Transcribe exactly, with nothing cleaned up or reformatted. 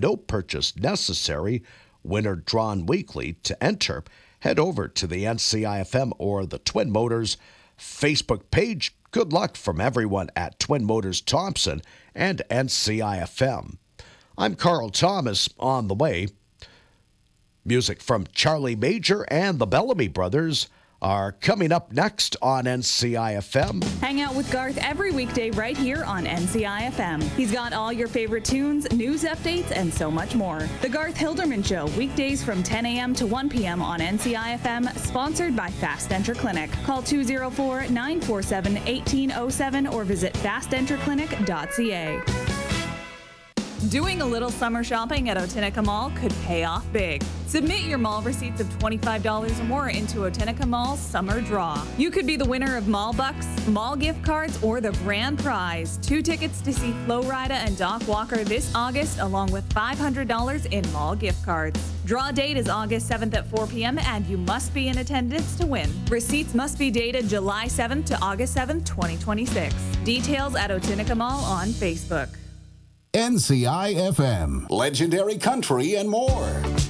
no purchase necessary. Winner drawn weekly. To enter, head over to the N C I F M or the Twin Motors Facebook page. Good luck from everyone at Twin Motors Thompson and N C I F M. I'm Carl Thomas. On the way, music from Charlie Major and the Bellamy Brothers are coming up next on N C I F M. Hang out with Garth every weekday right here on N C I F M. He's got all your favorite tunes, news updates, and so much more. The Garth Hilderman Show, weekdays from ten a.m. to one p.m. on N C I F M, sponsored by Fast Enter Clinic. Call two oh four, nine four seven, one eight oh seven or visit fast enter clinic dot c a. Doing a little summer shopping at Otinica Mall could pay off big. Submit your mall receipts of twenty-five dollars or more into Otinica Mall's Summer Draw. You could be the winner of Mall Bucks, mall gift cards, or the grand prize, two tickets to see Flo Rida and Doc Walker this August, along with five hundred dollars in mall gift cards. Draw date is August seventh at four p.m. and you must be in attendance to win. Receipts must be dated July seventh to August seventh, twenty twenty-six. Details at Otinica Mall on Facebook. N C I F M, legendary country and more.